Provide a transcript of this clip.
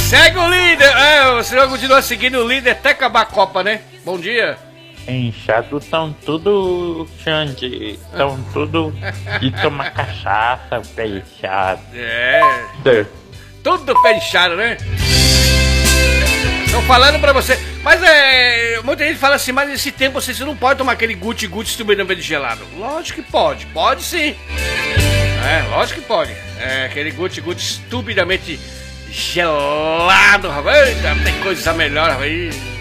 Segue o líder! O senhor continua seguindo o líder até acabar a Copa, né? Bom dia. Inchados tão tudo, Xande. Tão tudo de tomar cachaça, pé inchado. Tudo pé inchado, né? Tô falando pra você. Mas muita gente fala assim, mas nesse tempo você não pode tomar aquele guti-guti estupidamente gelado. Lógico que pode, pode sim. Lógico que pode. Aquele guti-guti estupidamente gelado, rapaz. Eita, tem coisa melhor, rapaz.